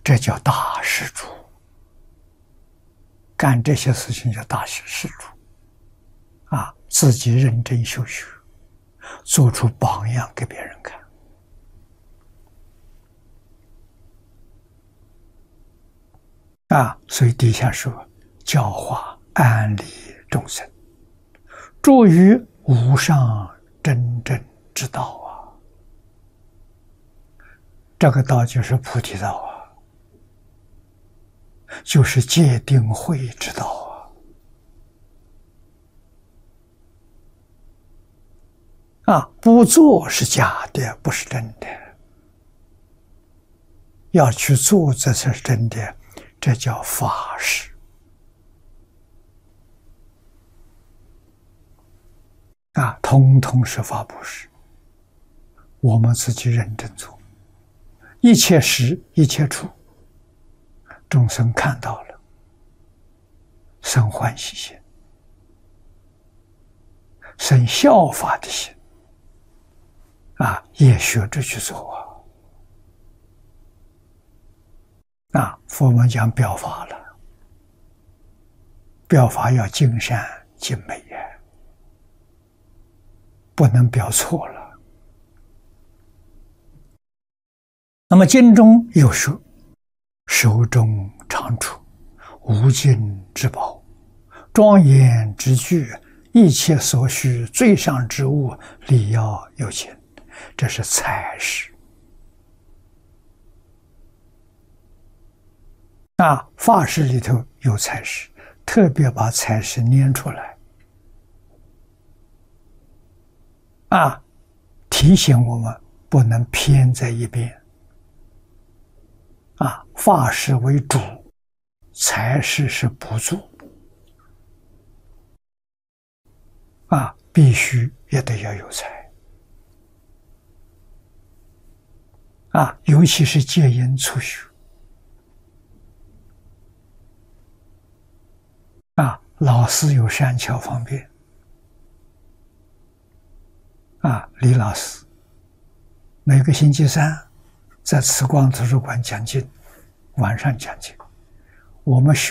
这叫大施主。干这些事情叫大施主啊，自己认真修学，做出榜样给别人看。所以底下说教化安利众生，著于无上真正之道啊。这个道就是菩提道啊，就是戒定慧之道啊。不做是假的，不是真的。要去做，这才是真的，这叫法事通通是法布施。我们自己认真做，一切时一切处，众生看到了，生欢喜心，生效法的心也学着去做佛门讲表法了，表法要尽善尽美不能表错了。那么经中又说，手中长处，无尽之宝，庄严之具，一切所需最上之物，理要有情，这是财施法事里头有财施，特别把财施拈出来提醒我们不能偏在一边法事为主，财事是补助必须也得要有财尤其是戒淫粗修老师有善巧方便李老师每个星期三在慈光图书馆讲经，晚上讲经，我们